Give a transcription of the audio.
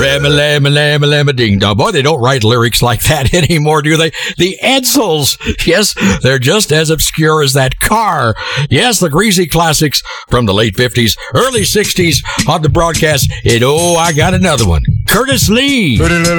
Ram-a-lam-a-lam-a-lam-a ding-dong. Boy, they don't write lyrics like that anymore, do they? The Edsels. Yes, they're just as obscure as that car. Yes, the greasy classics from the late 50s, early 60s on the broadcast. And oh, I got another one. Curtis Lee.